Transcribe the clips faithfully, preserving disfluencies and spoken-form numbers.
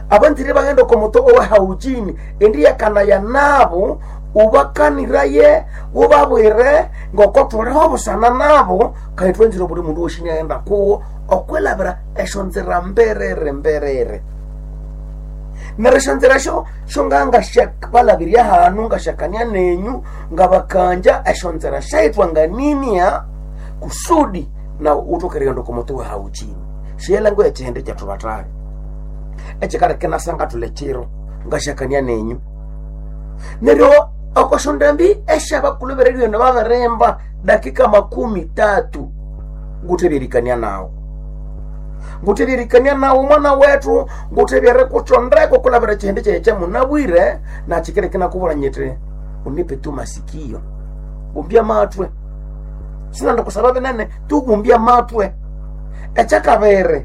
abantire bagenda ko moto owe haujini ndiye kana ya nabo ubakaniraye ubabwire ngoko tureho busana nabo kayitwenjiro buri mundu oshini yenda ko okwelabira eshonzera mberere mberere nareshonzera sho shonganga shak balabiria hanu ngashakania nenyu ngabakanja eshonzera shaitwa nganini ya kusudi na utokerendo ko moto haujini shela ngo yetende cya tubatari echekara kena sanga tulechiro ngashakania nenyu nero akoshondambi eshaba kulubererio na babaremba dakika makumi tatu nguteberikania nawo nguteberikania nawo mwana wetu ngutebere kuchondeko kulabera chende cheche munabwire na chikere kina kubura nyete unipe tu masikio bumbia matwe sina ndo kusababu nene tu bumbia matwe echakabere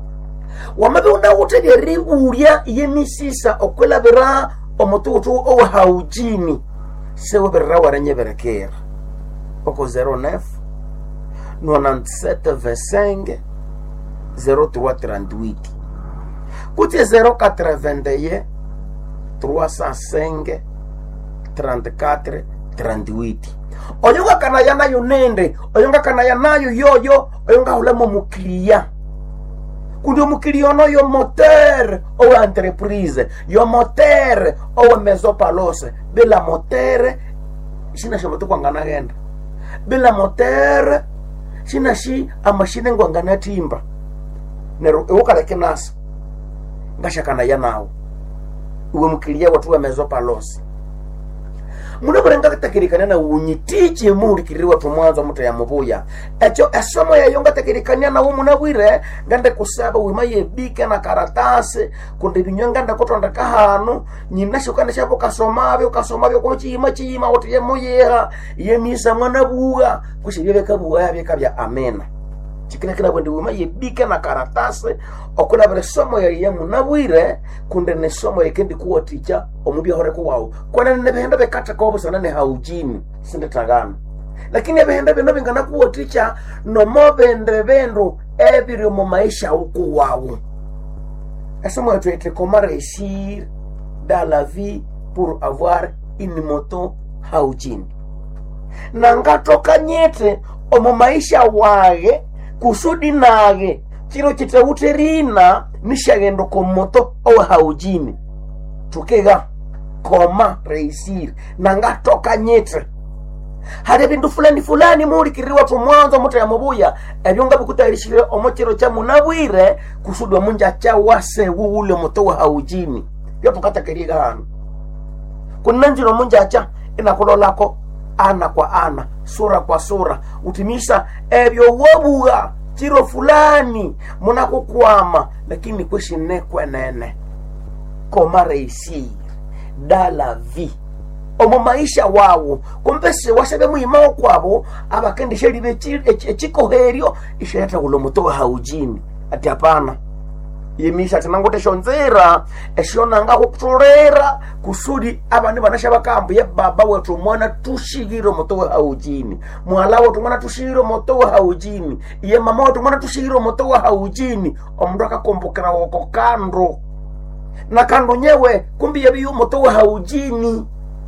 wamabe una utebere uria yemisisa okulabera omututu o haujini sewe berra waranye berekera oko zero neuf quatre-vingt-sept vingt-cinq zero trois trente-huit kuti zero quatre-vingt-un trois cent cinq trente-quatre trente-huit oyonga kana yana yunende oyonga kana yana yoyo oyonga ulemo muklia kundi muklia no yo moteur o entreprise yo moteur o maison palose bela moteur sina shomoto kwangana genda bela moteur sina shi amashine ngwangana timba nero ewokala kenasa ngashakana yanawo uwe muklia watu wa maison palose muna burenga takirikana na unyitiche muri kiriwa tumwanza muta ya mubuya echo esomo ya yonga takirikania na umu na wire ngande kusaba wimaye bika na karatase kunde binyonga nda kotonda kahanu nyinasho kanda shapo kasomabyo ukasomabyo ko chima chima wote ye moyeha ye misa mwana buga kushibye kabuga ya bika bya amena chikina kina bwendi wimaye bika na karatase okula bere somo ya yemu na wire kunde ne somo yekendi kuwa ticha omubya hore ko wawo kwana ne behenda bekata ko busana ne haujini sinde tagana lakini behenda beno bingana kuwa ticha no mobendre bendo ebiri mu maisha uko wawo asomo yetu ete comment réussir dans la vie pour avoir une moto haujini nangatoka nyete omu maisha wage kusudi nage kiro kitauterina nishagendo ko moto o haujini tukega koma reisir nanga toka nyete hade bindu fulani fulani muri kiriwa tumwanzo muta ya mubuya ebyonga bikutayirishire omokiro cha munabwire kusudi wa munja cha wase ule moto wa haujini yapo kata kiriga hano kunanjiro munja cha inakololako ana kwa ana sura kwa sura utimisha ebyo wobuga tiro fulani munakukwama lakini kweshine kwenene koma reisi da la vie omo maisha wawo kompese washabe muimao kwabo abakendeshe libe echiko herio isheta ulo moto haujini ati hapana yemisha tanangote shonzera eshona nga kutorera kusudi abandi banasha bakambu ye baba wetu mwana tushigiro moto wa haujini mwala wetu mwana tushigiro moto wa haujini ye mama wetu mwana tushigiro moto wa haujini omundu akakombokera woko kando na kando nyewe kumbi yebi moto wa haujini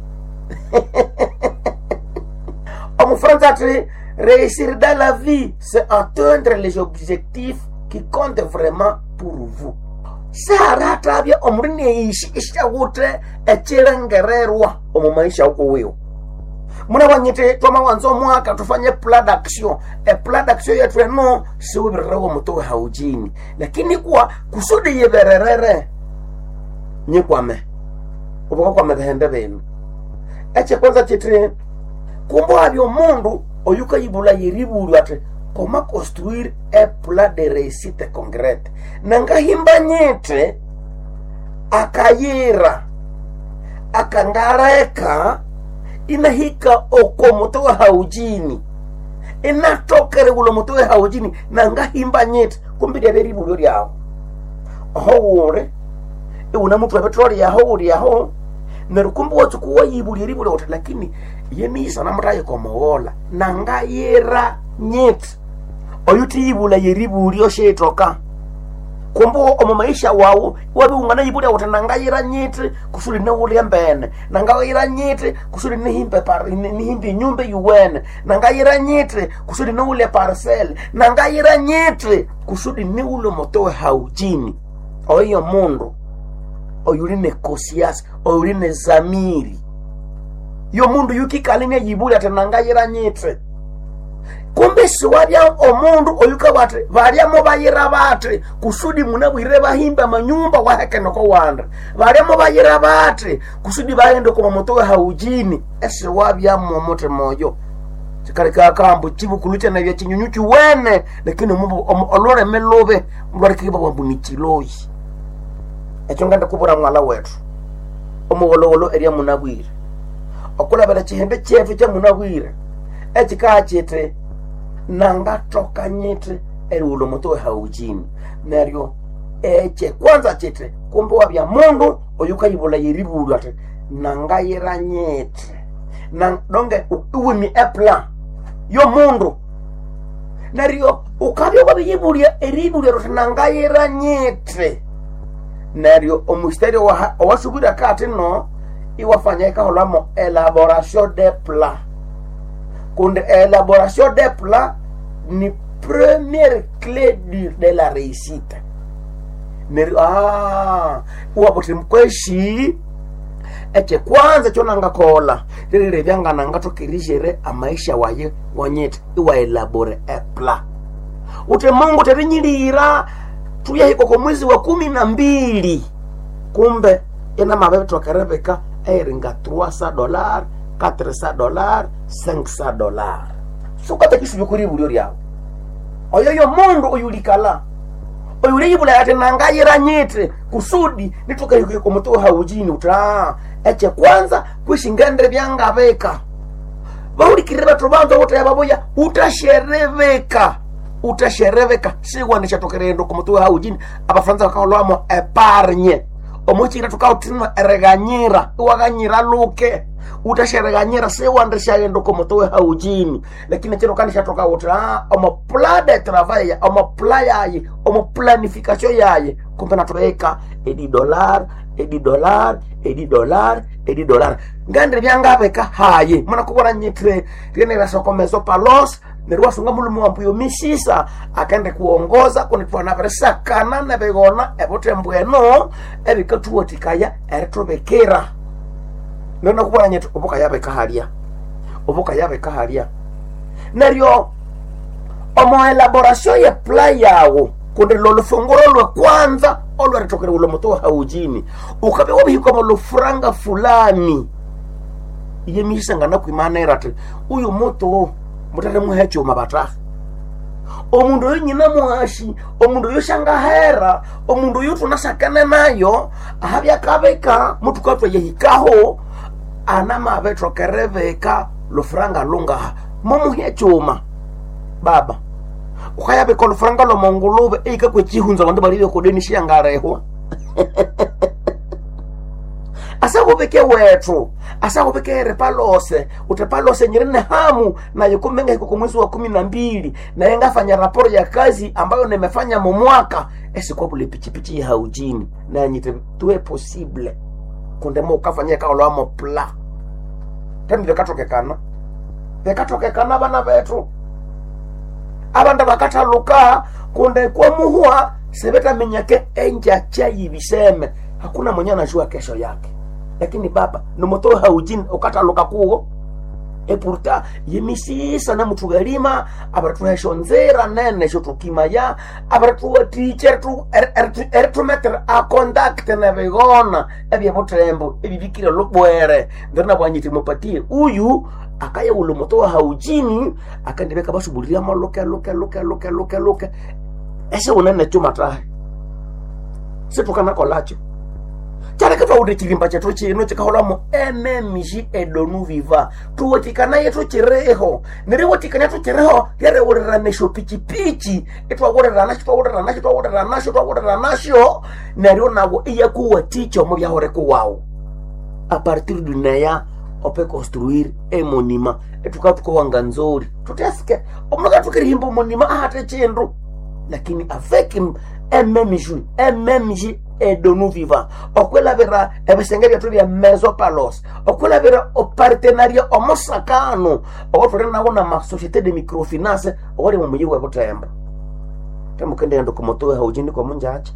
omu franzati réussir dans la vie c'est atteindre les objectifs qui compte vraiment pour vous. Sara tabia omrine ishi ishawute echirengererwa omu maisha uko wewe. Muna wanyete toma wanzo mwaka tufanye plan d'action. E plan d'action yetu eno siwibirawo mutowe haujini. Lakini kwa kusudi yebererere nyikwame. Ubako kwa mehende benu. Eche kwanza chitri kumbo abyo mundu oyuka yibula yiribulu ate comment construire un plan de réussite concrète nanga himba nyete akayira akangareka inahika oko moto wa haujini inatokere ulo moto wa haujini nanga himba nyete kumbidi beribu yori yao howore una mtu wa petroli ya howori ya ho nerukumbu watu kuwa yibuli ribu lote lakini yemisa namraye kwa mogola nanga yera nyete oyuti ibula yeribu uriyo shetoka kumbu omu maisha wawu wabi ungana yibulia utanangayira nyiti kusudi ne ulia mbene nangayira nyiti kusudi ne himbe par ne himbe nyumbe yuwene nangayira nyiti kusudi ne ulia parcel nangayira nyiti kusudi ne ulo motowe haujini oyo mundu oyuri nekosias oyuri ne zamiri yo mundu yukikaline yibulia tanangayira nyiti kumbe siwabya omundu oyuka bati balyamo bayira bati kusudi munabwire bahimba manyumba wahekeneko wanda balyamo bayira bati kusudi baende ko motowe haujini ese wabya mu mote moyo kikalika kambu kibukulucha na bya kinyunyuki wene lakini mu olore melobe mbari kiba wambuni kiloyi ekyo nganda kubura mwala wetu omugologolo eria munabwire okola bala chihende chefe cha munabwire ekikachete nanga toka nyete eri ulo motowe haujini neryo eche kwanza chete kumbe wabya mundu oyuka yibola yiribulu ate nanga yera nyete nang donge uwe mi epla yo mundu neryo ukabyo babiyibulia eribulu ero nanga yera nyete neryo omusteri wa wasubira kati no iwafanyika holamo elaboration de plat Quand l'élaboration des plats ni première clé de la réussite. Ah, uwapote mkweshi eche kwanza chonanga kola lile vyanga nanga tokirijere amaisha waye wanyete iwa elabore e plat. Ute Mungu terinyirira tuya hiko kwa mwezi wa kumi na mbili kumbe ina mabeto tokerebeka eringa trois cents dollars quatre cents dollars cinq cents dollars sukata kisu yukuri buri yao oyo yo mundu oyulikala oyuri yibula yate nangayira nyete kusudi nitoka yuko ko muto haujini uta eche kwanza kwishingendre byanga beka bauri kireba tubanza wote yababoya utashereveka utashereveka siwa nishatokerendo ko muto haujini abafanza bakalwamo epargne omuchira tukao tino ereganyira waganyira luke utashereganyira sewa ndeshayendo ko mutowe haujini lakini chero kandi shatoka wotra omo plan de travail omo plan yaye omo planification yaye kumbe natoweka edi dollar edi dollar edi dollar edi dollar ngande byangabeka haye muna kubona nyitre rene rasokomezo palos nerwa sunga mulumu wampuyo misisa akende kuongoza kunitwa na versa kana na begona ebote mbweno ebikatuotikaya eretobekera nona kubona nyetu oboka yabe kaharia oboka yabe kaharia neryo omo elaboration ya plan yawo kunde lolo fongoro lwa kwanza olwa retokere ulo moto haujini ukabe wabihiko mo franga fulani yemisa ngana kwimana erate uyu moto mutare muhecho mabata omundu yonyina muashi omundu yoshanga hera omundu yotu nasakane nayo ahabya kabeka mutukatwa yehikaho anama betro kereveka lo franga lunga momuhechoma baba ukaya be ko franga lo mongolube eka kwechihunza bantu bari ko denishi yangareho asa kubeke wetu asa kubeke repalose utepalose nyirine hamu na yukumenga iko mwezi wa kumi na mbili na yenga fanya raporo ya kazi ambayo nimefanya mu mwaka esi kwa bule pichipichi ya haujini na nyite tuwe possible kunde mo kafanya ka olamo pla tani bekatoke kana bekatoke kana bana betu abanda bakata luka kunde kwa muhua sebeta menyake enja chai biseme hakuna mwenye anajua kesho yake lakini baba no moto haujini ukata luka kugo e pourta yemisisa na mutugalima abaratu heshonzera nene shotukima ya abaratu teacher tu er er, er tu meter a contact na begona ebye botrembo ebibikira lobwere ndona bwanyiti mupatie uyu akaya ulo moto haujini akandebeka basubulia maloke loke loke loke loke loke ese unene chuma tahe setukana kolacho Chara kafa ude chilimba chetu chino chikaholamo ememishi edonu viva tuwatikana yetu chireho nere watikana yetu chireho yare urera nesho pichi pichi etwa urera nasho twa urera nasho twa urera nasho twa urera nasho nere nawo iya kuwa ticho mo byahore kuwao a partir du naya ope construire e monima etukatuko wanganzori tuteske omnaga tukirimbo monima ahate chendro lakini avec un même jour, un même jour et de nous vivants. Okwela vera ebisengeri yatu bya mesopalos. Okwela vera o partenariat o mosakano. Okwela na wona ma société de microfinance ori mu muyi wa Butembo. Temo kende ndo kumotowe haujini kwa munjaje.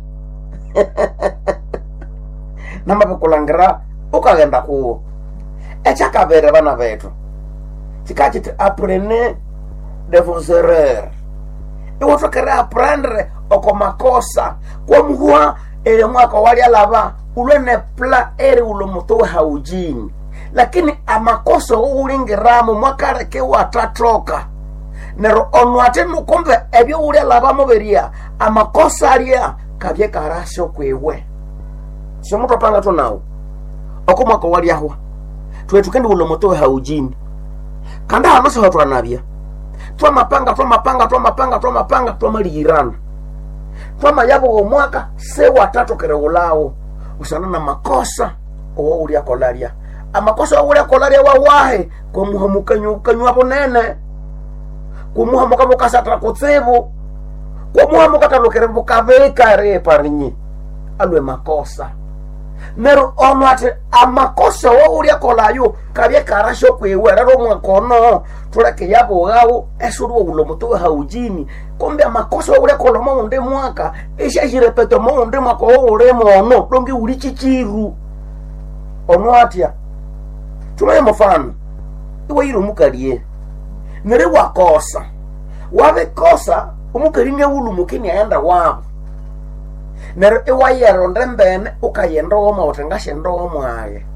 Nama kulangira ukagenda kuwo. Echa kabere bana betu. Tikati apprenez de vos erreurs. Et votre carrière apprendre oko makosa kwa mhua ele mwaka wali alaba ulene pla ere ulomotowe haujini lakini amakosa ulingiramu mwaka reke watatoka nero onwate nukombe ebyo uli alaba moberia amakosa alia kabye karasho kwewe sio mtu panga to nawo oko mwaka wali ahwa tuwe tukende ulomotowe haujini kanda hanoso hatu anabia twa mapanga twa mapanga twa mapanga twa mapanga twa malirana twa mayabo omwaka se watatu kereulao usana na makosa owo uli akolaria amakosa uli akolaria wawahe kwa muhamukanyu kanyu abonene kwa muhamuka mukasatra kutsebu kwa muhamuka talokere bukaveka re parinyi alwe makosa nero onwate amakosa wo uli akolayo kabye karasho kwewe rero mwakono tuleke yabo gawo esuru ulomotowe haujini kombe amakosa wo uli akoloma onde mwaka esha jirepete mo onde mwaka wo ule mono dongi uli chichiru onwatia tumaye mfano iwe yiro mukalie nere wakosa wabe kosa umukaline ulu mukini aenda wabo nero iwayero ndembene ukayenda woma utengashe ndo mwaye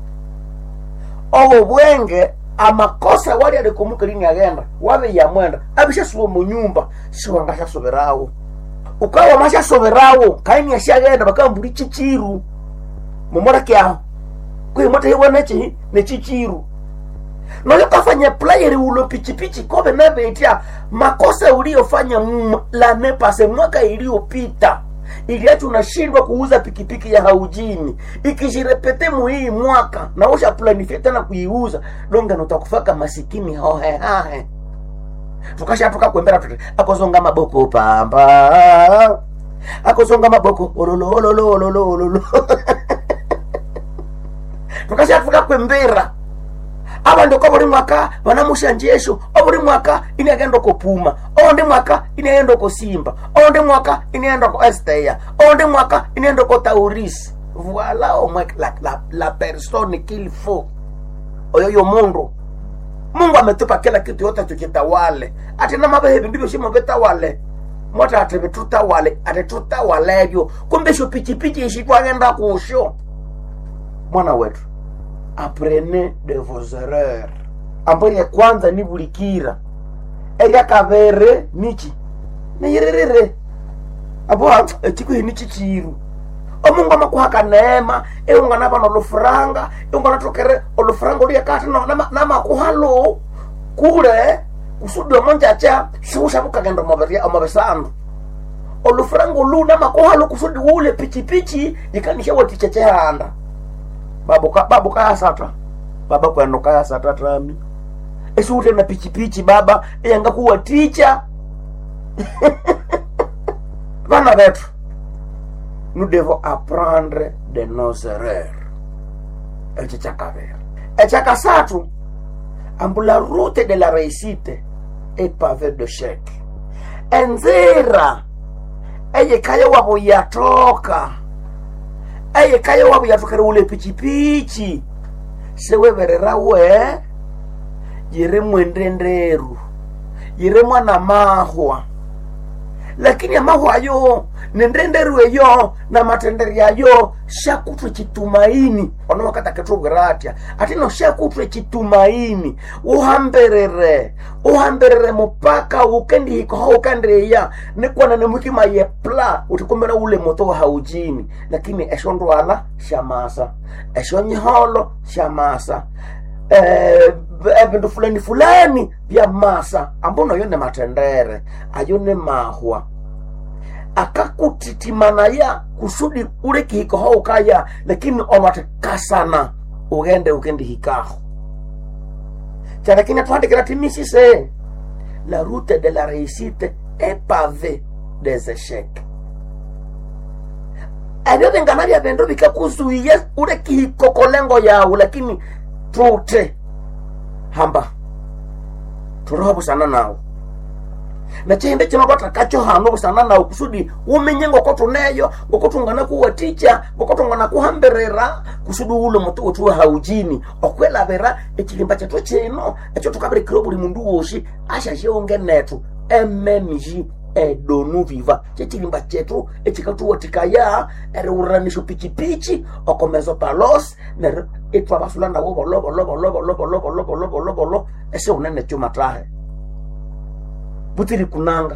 obo bwenge amakosa wali alikumukilini agenda wabe ya mwenda abisha subo mu nyumba siwangasha soberawo ukawa masha soberawo kaini yashagenda bakamburi chichiru mumora kya kwe mota yewa nechi ne chichiru no yokafanya player ulo pichi pichi kobe nebe itia makosa uliofanya la nepase mwaka iliyopita iliacho unashindwa kuuza pikipiki ya haujini ikijirepete muhii mwaka na usha planifia tena kuiuza longa notakufaka masikini hohe hahe tukasha tuka kwembera tuti akozonga maboko pamba akozonga maboko ololo ololo ololo ololo tukasha tuka kwembera abandi ko buri mwaka banamusha njesho oburi mwaka inagenda ko Puma onde mwaka inaenda ko Simba onde mwaka inaenda ko Esteya onde mwaka inaenda ko Tauris voilà au moins la, la, la personne qu'il faut oyo yo mundu Mungu ametupa kila kitu yote tukitawale ati na mabehebi ndivyo shimo betawale mota ati betutawale ati tutawale yo kumbe sho pichi pichi ishitwagenda kusho mwana wetu apprenez de vos erreurs. Ambori ya kwanza ni bulikira. Eya kabere nichi. Ne yerere. Abo etiku nichi chiru. Omungu amakuhaka neema, e ungana bana lofranga, e ungana tokere olofranga oli yakati na na, na makuhalo kule kusudio monja cha shusha bukagenda maberia amabesandu. Olofranga lu na makuhalo kusudi ule pichi pichi ikanisha wati cheche handa. Babu ka babu kaya sata baba kwa ndo kaya sata trami esi ute na pichi pichi baba yanga kuwa teacher bana betu nous devons apprendre de nos erreurs eche chakavera eche kasatu ambula route de la réussite est pavée de chèques enzera eye kaya wabo yatoka aye kaya wabu yatukare ule pichi pichi sewe verera we yere mwendenderu yere mwana mahwa lakini ya mahwa yo nendenderu yo na matenderi yo shakutwe chitumaini ono wakata ketu gratia atino shakutwe chitumaini uhamberere uhamberere mpaka ukendi hiko haukandre ya nikwana nemukima yepla utikumbera ule moto wa haujini lakini eshondo ala shamasa eshonyi holo shamasa eh ebindu fulani fulani bya masa ambono yone matendere ayone mahwa akakutitimana ya kusudi ule kihiko hao kaya lakini onwate kasana ugende ukendi hikaho lakini tuande gratimisi se la route de la réussite est pavée des échecs ebyo bingana bya bindu bikakuzuiye ule kikokolengo yawo, lakini tute hamba turoho busana nawo na chende chino batakacho hano busana nawo kusudi umenye ngoko tuneyo ngoko tungana kuwa teacher ngoko tungana kuhamberera kusudi ule mutu otuwa haujini okwela vera ekilimba chetu chino echo tukabire kiro buli mundu woshi asha shonge netu mmg edonu viva chechilimba chetu echikatuwa tikaya eruranisho pichipichi okomezo palos ner etwa basulanda wo lobo lobo lobo lobo lobo lobo lobo lobo lobo ese unene chuma trahe butiri kunanga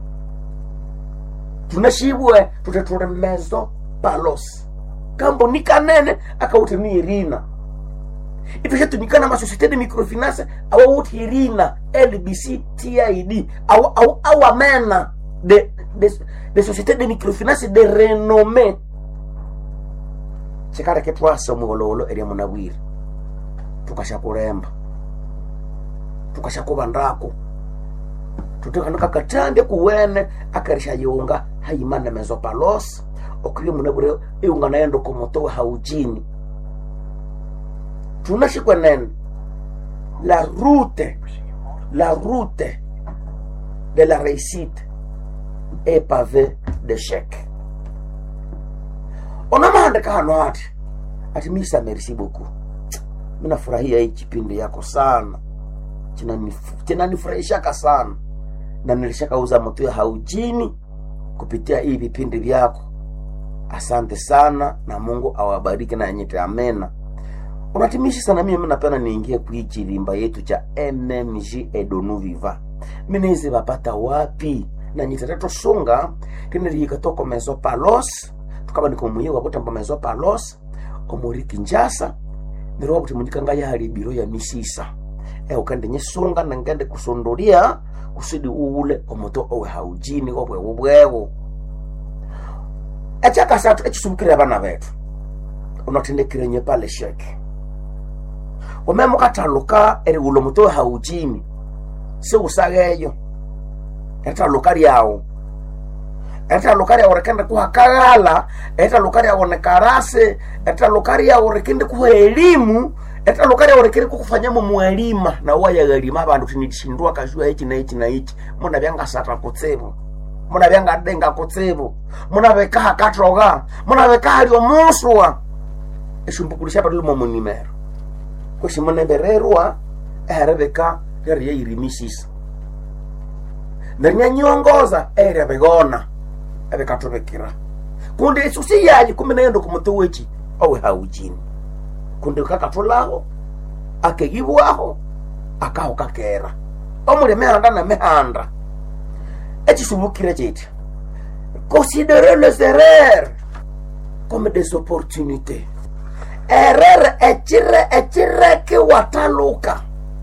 tunashibwe tuteture mezo palos kambo nikanene akauti ni irina ipesha tunikana ma société de microfinance awa uti irina L B C T I D awa awa awa mena de de de société de microfinance de renommée chekara ke twasa muololo eri munawiri tukasha kuremba tukasha kubandako tutukana kakatande kuwene akarisha yunga hayimana mezo palos okwiye munabure yunga naendo komoto haujini tunashikwa nene la route la route de la réussite est pavée d'échecs. Onamahande kahano hati ati misa merci beaucoup. Mina furahia hii kipindi yako sana. China nifurahisha sana. Na nilishaka uza moto ya haujini kupitia hii vipindi vyako. Asante sana na Mungu awabariki na nyete, amena. Unatimishi sana mimi napenda niingie kuichi limba yetu cha M M G Edonu Viva. Mimi hizi wapata wapi? Na nyitatato songa kene likatoko mezo palos tukaba nikomuye wabuta mba mezo palos omuri Kinshasa niro wabuti munyikanga ya halibiro ya misisa e ukande nyesonga na ngende kusondoria kusidi ule omoto owe haujini obwe obwewo achaka satu echisubukira bana betu unatendekire nye pale sheke omemo kataluka eri ulo moto haujini se usageyo eta lokari yao eta lokari yao rekende kuhakagala eta lokari yao nekarase eta lokari yao rekende kuha elimu eta lokari yao rekende kukufanya mwelima na waya galima bandu tinishindwa kajua hichi na hichi na hichi muna byanga sata kutsebo muna byanga denga kutsebo muna beka hakatroga muna beka ali omuswa eshumbukulisha badulu momunimero koshi muna bererwa erebeka yari yirimisisa nanya nyongoza ere begona ebe katobekira kunde susi yaji kumenendo kumutuwechi owe haujini kunde kakatolaho akegibwaho akaho kakera omule mehanda na mehanda echi subukire cheti considérer les erreurs comme des opportunités erreur echire echire ke wataluka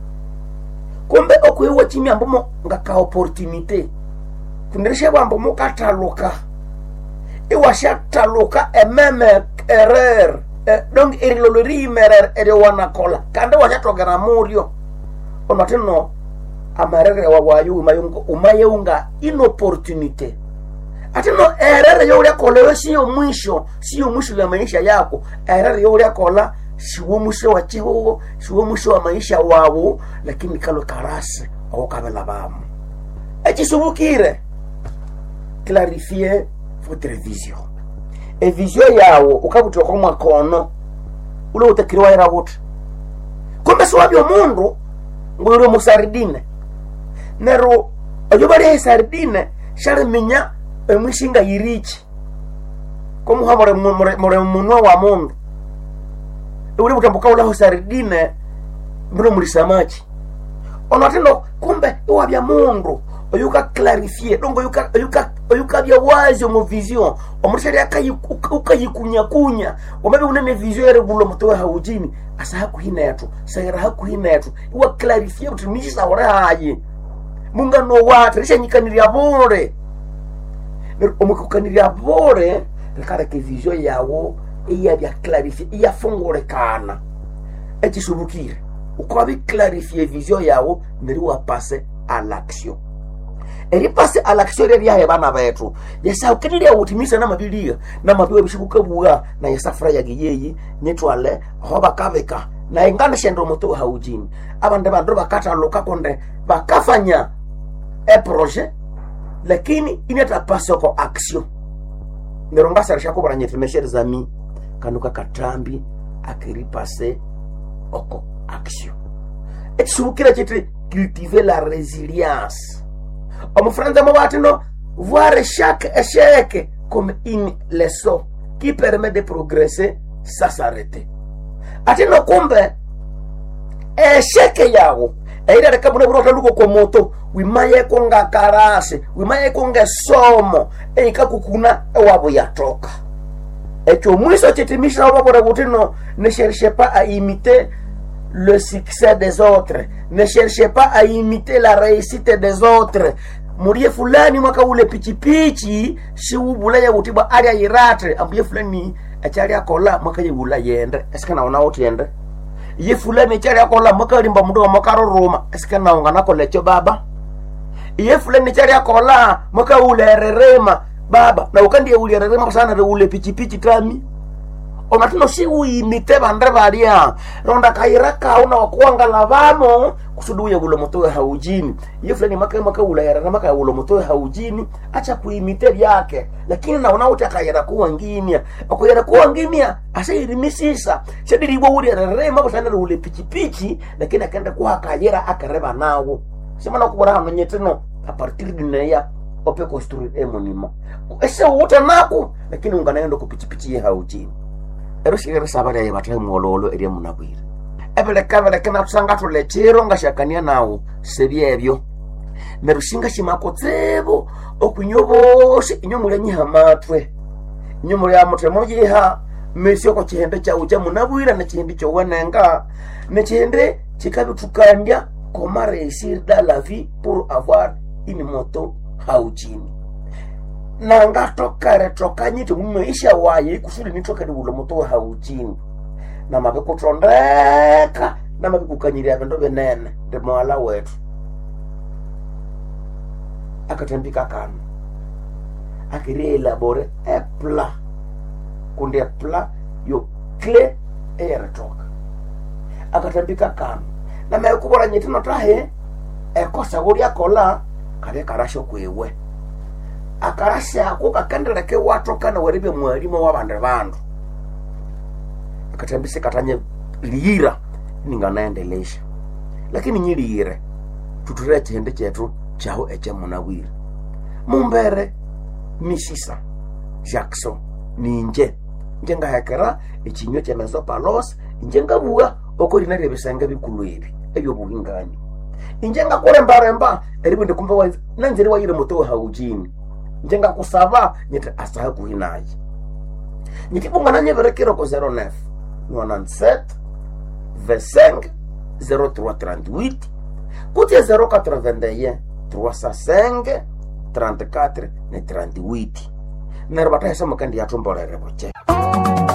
kumbe okuiwa chimi ambomo ngaka opportunité kundirisha bambomo kataluka iwasha taluka ememe erreur eh, donc irilolori merer ere wana kola kande washa togera murio onatino amarere wa wayu mayungo umayunga inopportunité atino erreur yo ule kola sio mwisho sio mwisho la maisha yako erreur yo ule kola siwo mwisho wa chiho siwo mwisho wa maisha wao lakini kalo karase au kabela bamu echisubukire clarifier votre vision e vision yao ukabutoka kwa makono ule utakiriwa era wote kumbe swabyo mundu ngwiro musardine nero ajobare sardine share minya emishinga yirichi komu hamore more munwa wa mundu ule utambuka ula sardine mbona muri samachi onatendo kumbe iwabya mundu oyuka clarifier dongo yuka yuka oyuka bya wazi mu vision omushari akayuka yikunya kunya omabe unene vision ere bulo mutowe haujini asa hakuhina yetu sayira hakuhina yetu iwa clarifier utumishisa ora hayi munga no watu risha nyikanira bore omukukanira bore rekara ke vision yawo iya bya clarifier iya fongore kana eti subukire uko abi clarifier vision yawo neri wa passer à l'action eri passe à l'action ya ya bana betu yesa ukiriria utimisa na mabilia na mabiwe bishubuka buga na yesa fraya giyeyi nyetwale hoba kaveka na ingana shendo moto haujini abande bandro bakata loka konde bakafanya e projet lakini inata passe ko action neronga sarisha ko baranyete mesher zami kanuka katambi akiri passe oko action et subukira chete cultiver la résilience. Mon frère de Mobatino, voir chaque échec comme une leçon qui permet de progresser sans s'arrêter. Atino kumbe échec yao eira de kabune brota luko komoto wimaye konga karase wimaye konga somo eika kukuna ewabo yatoka echo mwiso chetimisha wabo rabutino ne cherchez pas à imiter le succès des autres. Ne cherchez pas à imiter la réussite des autres. Murie fulani mwaka ule pichi pichi si ubula ya utiba aria irate ambuye fulani achari akola mwaka ye ula yende eska na ona oti yende ye fulani achari akola mwaka limba mdo mwaka roma eska na ongana kolecho baba ye fulani achari akola mwaka ule rerema baba na ukandi ya ule rerema sana re ule pichi pichi tami onatino si uimite bandre baria ronda kairaka una wakuanga lavamo kusudu ya ulo moto haujini ye fulani maka maka ulayara maka ulo moto haujini acha kuimite yake lakini na unaota kaira kuwa ngimia akoyara kuwa ngimia asirimisisa shadiri bo uri rema basana ule pichi pichi lakini akaenda kwa kayera akareba nawo sema na kubora hano nyeteno a partir de ya ope construire un monument ese uta nako lakini unganaenda ku pichi pichi haujini ero shigera sabara ya batay mololo eri munabwira ebele kabele kana tusanga tulechero ngashakania nawo sebye ebyo merushinga shimako tsebo okunyoboshe inyomule nyihamatwe inyomule amutwe mojiha mesyo ko chihende cha uja munabwira na chihende cyo wenenga ne chihende chikabitukandya comment réussir dans la vie pour avoir une moto haujini nanga tokare tokanyite mumeisha waye kusudi nitokere ulo moto haujini na mabeko trondeka na mabeko kanyiria bendo benene de mwala wetu akatembika kana akire elabore e pla kunde pla yo clé et toka akatembika kana na mekubora nyiti notahe e kosa goria kola kare karasho kwewe akarasha ako kakandira ke watoka na waribe mwalimu wa bande bandu akatambise katanye lira ninga naendelesha lakini nyilire tuture chende chetu chao eche munawira mumbere misisa Jackson ninje njenga hakera echinyo chemezo palos njenga buwa okori na rebesanga bikulu ibi ebyo buhingani njenga kore mbaremba eribinde kumbe wa nanzeri wa yire moto haujini njenga kusava nyete asaha kuhinaji nitipunga nanye berekero ko zero neuf quatre-vingt-sept vingt-cinq zéro trois trente-huit kuti zéro quatre-vingt-un trois cent cinq trente-quatre ne trente-huit nerabata hesa makandi yatombolere boche